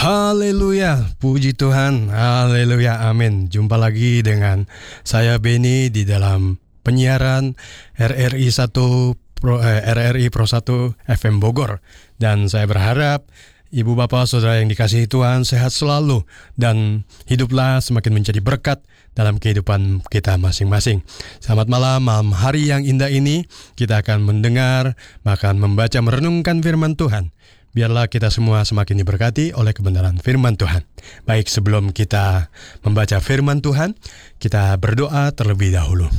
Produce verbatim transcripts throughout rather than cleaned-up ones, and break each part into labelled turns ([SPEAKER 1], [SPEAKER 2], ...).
[SPEAKER 1] Haleluya, puji Tuhan, haleluya, amin. Jumpa lagi dengan saya Benny di dalam penyiaran R R I satu Pro, eh, R R I Pro satu F M Bogor. Dan saya berharap Ibu Bapak Saudara yang dikasihi Tuhan sehat selalu dan hiduplah semakin menjadi berkat dalam kehidupan kita masing-masing. Selamat malam, malam hari yang indah ini kita akan mendengar, bahkan membaca, merenungkan firman Tuhan. Biarlah kita semua semakin diberkati oleh kebenaran firman Tuhan. Baik, sebelum kita membaca firman Tuhan, kita berdoa terlebih dahulu.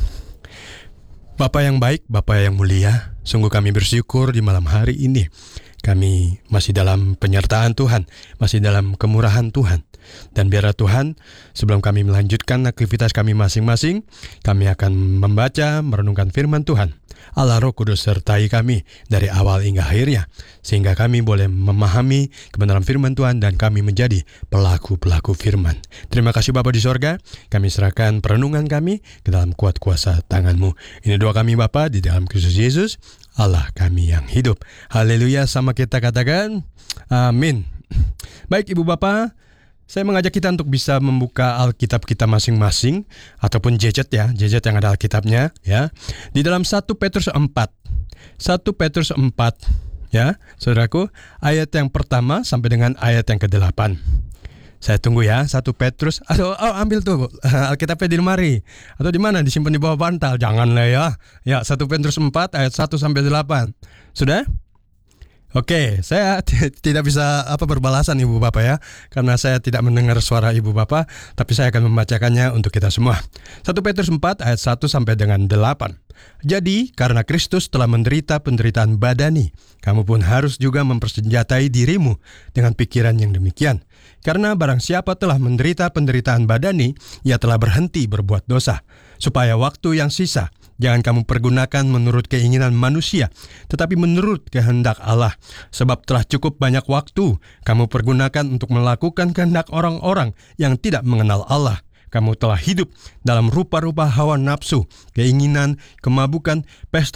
[SPEAKER 1] Bapa yang baik, Bapa yang mulia, sungguh kami bersyukur di malam hari ini. Kami masih dalam penyertaan Tuhan, masih dalam kemurahan Tuhan. Dan biarlah Tuhan, sebelum kami melanjutkan aktivitas kami masing-masing, kami akan membaca, merenungkan firman Tuhan. Allah Roh Kudus sertai kami dari awal hingga akhirnya, sehingga kami boleh memahami kebenaran firman Tuhan dan kami menjadi pelaku-pelaku firman. Terima kasih Bapa di sorga, kami serahkan perenungan kami ke dalam kuat kuasa tangan-Mu. Ini doa kami Bapa di dalam Kristus Yesus, Allah kami yang hidup. Haleluya, sama kita katakan, amin. Baik Ibu Bapak, saya mengajak kita untuk bisa membuka Alkitab kita masing-masing ataupun gadget ya, gadget yang ada Alkitabnya ya. Di dalam satu Petrus empat. satu Petrus empat ya, Saudaraku, ayat yang pertama sampai dengan ayat yang kedelapan. Saya tunggu ya, satu Petrus. Aduh, oh, ambil tuh Alkitabnya di lemari atau di mana, disimpan di bawah bantal. Janganlah ya. Ya, satu Petrus empat ayat satu sampai delapan. Sudah? Oke, saya t- tidak bisa apa berbalasan Ibu Bapak ya, karena saya tidak mendengar suara Ibu Bapak, tapi saya akan membacakannya untuk kita semua. satu Petrus empat ayat satu sampai dengan delapan. Jadi, karena Kristus telah menderita penderitaan badani, kamu pun harus juga mempersenjatai dirimu dengan pikiran yang demikian. Karena barang siapa telah menderita penderitaan badani, ia telah berhenti berbuat dosa, supaya waktu yang sisa jangan kamu pergunakan menurut keinginan manusia, tetapi menurut kehendak Allah. Sebab telah cukup banyak waktu kamu pergunakan untuk melakukan kehendak orang-orang yang tidak mengenal Allah. Kamu telah hidup dalam rupa-rupa hawa nafsu, keinginan, kemabukan, pesta